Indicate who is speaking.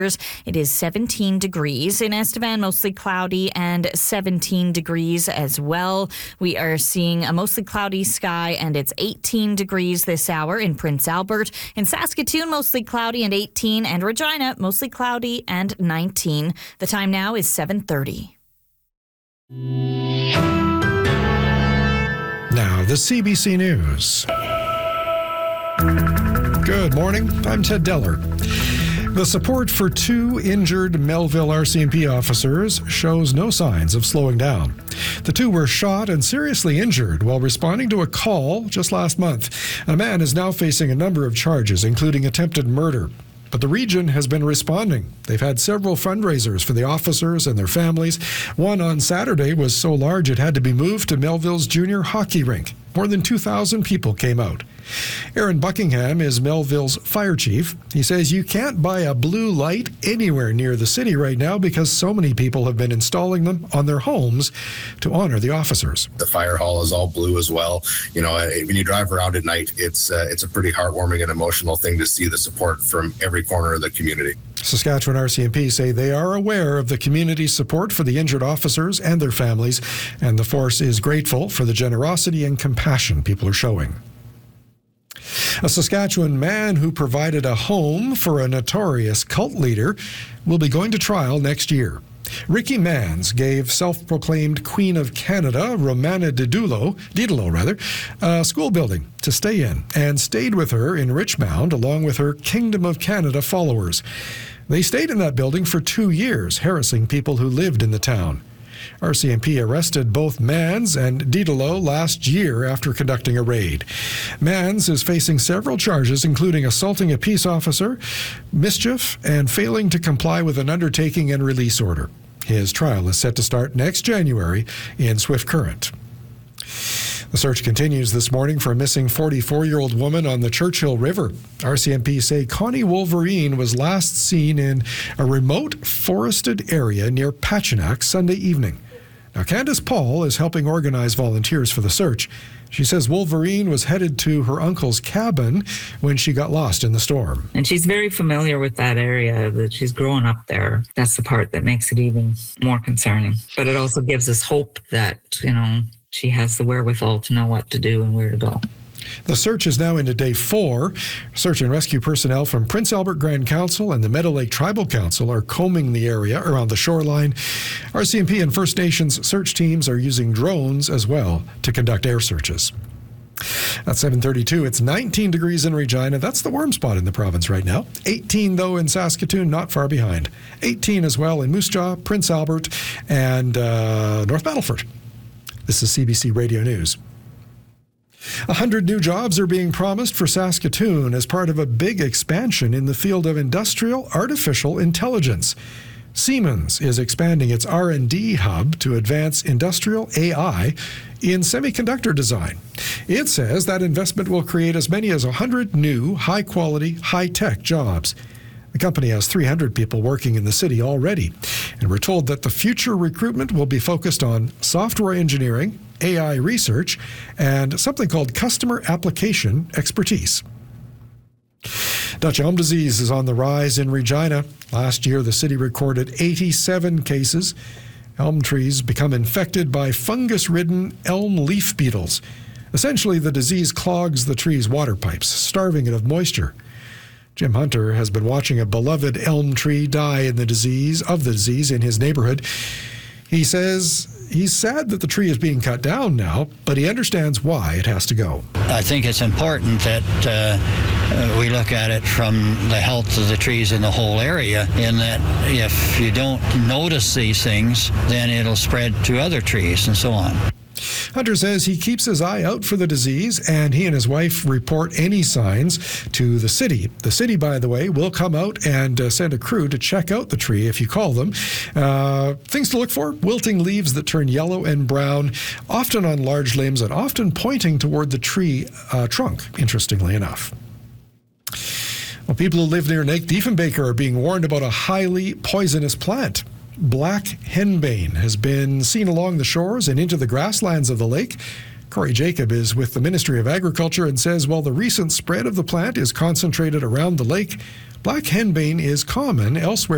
Speaker 1: It is 17 degrees. In Estevan, mostly cloudy and 17 degrees as well. We are seeing a mostly cloudy sky and it's 18 degrees this hour in Prince Albert. In Saskatoon, mostly cloudy and 18, and Regina, mostly cloudy and 19. The time now is 7:30.
Speaker 2: Now, the CBC News. Good morning. I'm Ted Deller. The support for two injured Melville RCMP officers shows no signs of slowing down. The two were shot and seriously injured while responding to a call just last month. A man is now facing a number of charges, including attempted murder. But the region has been responding. They've had several fundraisers for the officers and their families. One on Saturday was so large it had to be moved to Melville's junior hockey rink. More than 2,000 people came out. Aaron Buckingham is Melville's fire chief. He says you can't buy a blue light anywhere near the city right now because so many people have been installing them on their homes to honor the officers.
Speaker 3: The fire hall is all blue as well. You know, when you drive around at night, it's a pretty heartwarming and emotional thing to see the support from every corner of the community.
Speaker 2: Saskatchewan RCMP say they are aware of the community's support for the injured officers and their families, and the force is grateful for the generosity and compassion people are showing. A Saskatchewan man who provided a home for a notorious cult leader will be going to trial next year. Ricky Mans gave self-proclaimed Queen of Canada, Romana Didulo, a school building to stay in, and stayed with her in Richmond along with her Kingdom of Canada followers. They stayed in that building for 2 years, harassing people who lived in the town. RCMP arrested both Mans and Didulo last year after conducting a raid. Mans is facing several charges, including assaulting a peace officer, mischief, and failing to comply with an undertaking and release order. His trial is set to start next January in Swift Current. The search continues this morning for a missing 44-year-old woman on the Churchill River. RCMP say Connie Wolverine was last seen in a remote forested area near Pachinak Sunday evening. Now, Candace Paul is helping organize volunteers for the search. She says Wolverine was headed to her uncle's cabin when she got lost in the storm.
Speaker 4: And she's very familiar with that area, that she's grown up there. That's the part that makes it even more concerning. But it also gives us hope that, she has the wherewithal to know what to do and where to go.
Speaker 2: The search is now into day 4. Search and rescue personnel from Prince Albert Grand Council and the Meadow Lake Tribal Council are combing the area around the shoreline. RCMP and First Nations search teams are using drones as well to conduct air searches. At 7:32, it's 19 degrees in Regina. That's the warm spot in the province right now. 18, though, in Saskatoon, not far behind. 18 as well in Moose Jaw, Prince Albert, and North Battleford. This is CBC Radio News. 100 new jobs are being promised for Saskatoon as part of a big expansion in the field of industrial artificial intelligence. Siemens is expanding its R&D hub to advance industrial AI in semiconductor design. It says that investment will create as many as 100 new, high-quality, high-tech jobs. The company has 300 people working in the city already, and we're told that the future recruitment will be focused on software engineering, AI research, and something called customer application expertise. Dutch elm disease is on the rise in Regina. Last year, the city recorded 87 cases. Elm trees become infected by fungus-ridden elm leaf beetles. Essentially, the disease clogs the tree's water pipes, starving it of moisture. Jim Hunter has been watching a beloved elm tree die in the disease in his neighborhood. He says he's sad that the tree is being cut down now, but he understands why it has to go.
Speaker 5: I think it's important that we look at it from the health of the trees in the whole area, in that if you don't notice these things, then it'll spread to other trees and so on.
Speaker 2: Hunter says he keeps his eye out for the disease, and he and his wife report any signs to the city. The city, by the way, will come out and send a crew to check out the tree if you call them. Things to look for: wilting leaves that turn yellow and brown, often on large limbs and often pointing toward the tree trunk, interestingly enough. Well, people who live near Lake Diefenbaker are being warned about a highly poisonous plant. Black henbane has been seen along the shores and into the grasslands of the lake. Corey Jacob is with the Ministry of Agriculture and says while the recent spread of the plant is concentrated around the lake, black henbane is common elsewhere.